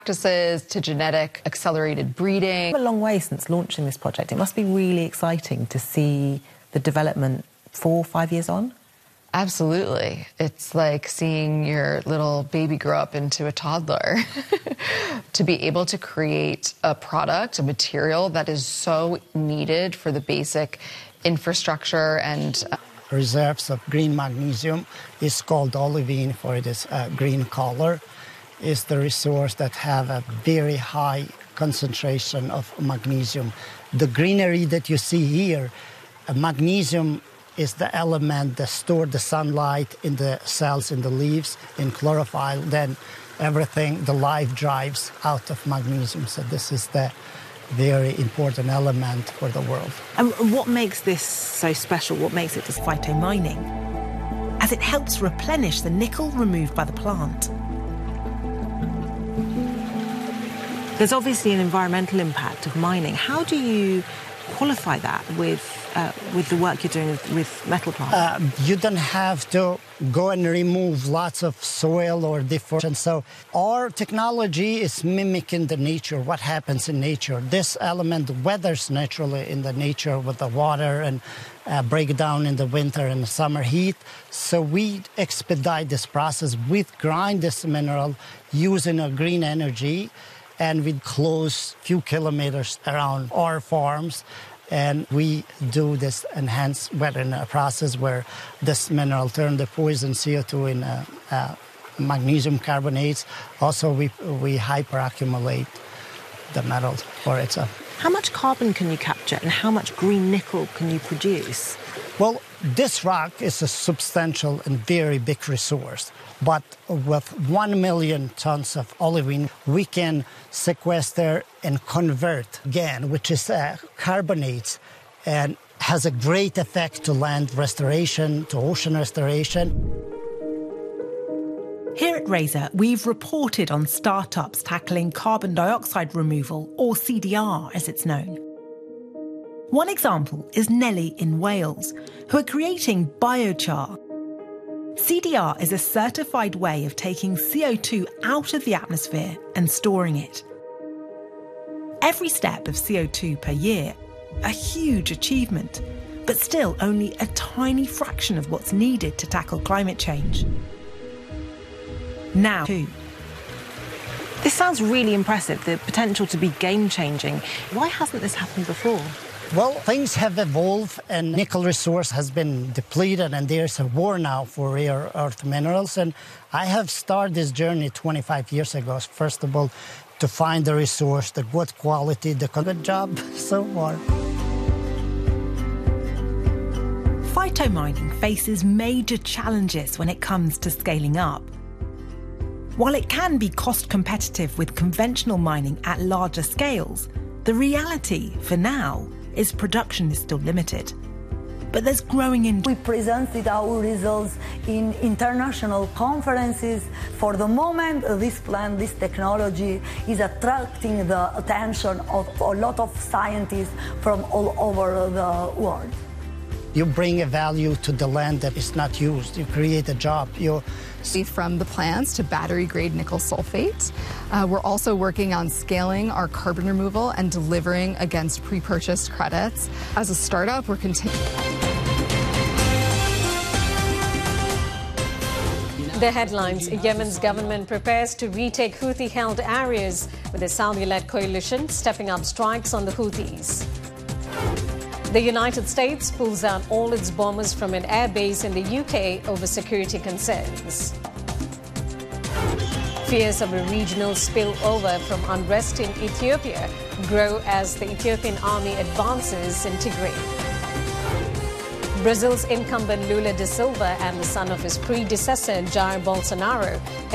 practices to genetic accelerated breeding. A long way since launching this project. It must be really exciting to see the development 4 or 5 years on. Absolutely. It's like seeing your little baby grow up into a toddler. To be able to create a product, a material that is so needed for the basic infrastructure and reserves of green magnesium is called olivine for this green color, is the resource that have a very high concentration of magnesium. The greenery that you see here, magnesium is the element that stores the sunlight in the cells, in the leaves, in chlorophyll. Then everything, the life drives out of magnesium. So this is the very important element for the world. And what makes this so special? What makes it phytomining? As it helps replenish the nickel removed by the plant. There's obviously an environmental impact of mining. How do you qualify that with the work you're doing with metal plants? You don't have to go and remove lots of soil or different. So our technology is mimicking the nature, what happens in nature. This element weathers naturally in the nature with the water and break down in the winter and the summer heat. So we expedite this process. We grind this mineral using a green energy, and we close a few kilometers around our farms. And we do this enhanced weathering process where this mineral turns the poison CO2 in magnesium carbonates. Also, we hyperaccumulate the metal for itself. How much carbon can you capture and how much green nickel can you produce? Well, this rock is a substantial and very big resource. But with 1 million tons of olivine, we can sequester and convert again, which is carbonates, and has a great effect to land restoration, to ocean restoration. Here at Razor, we've reported on startups tackling carbon dioxide removal, or CDR as it's known. One example is Nelly in Wales, who are creating biochar. CDR is a certified way of taking CO2 out of the atmosphere and storing it. Every step of CO2 per year, a huge achievement, but still only a tiny fraction of what's needed to tackle climate change. Now, too. This sounds really impressive, the potential to be game-changing. Why hasn't this happened before? Well, things have evolved and nickel resource has been depleted and there's a war now for rare earth minerals. And I have started this journey 25 years ago, first of all, to find the resource, the good quality, the good job so far. Phytomining faces major challenges when it comes to scaling up. While it can be cost competitive with conventional mining at larger scales, the reality, for now, is production is still limited. But there's growing interest. We presented our results in international conferences. For the moment, this plant, this technology is attracting the attention of a lot of scientists from all over the world. You bring a value to the land that is not used. You create a job. From the plants to battery-grade nickel sulfate. We're also working on scaling our carbon removal and delivering against pre-purchased credits. As a startup, we're continuing. The headlines: Yemen's government prepares to retake Houthi-held areas with a Saudi-led coalition stepping up strikes on the Houthis. The United States pulls out all its bombers from an air base in the UK over security concerns. Fears of a regional spillover from unrest in Ethiopia grow as the Ethiopian army advances in Tigray. Brazil's incumbent Lula da Silva and the son of his predecessor, Jair Bolsonaro,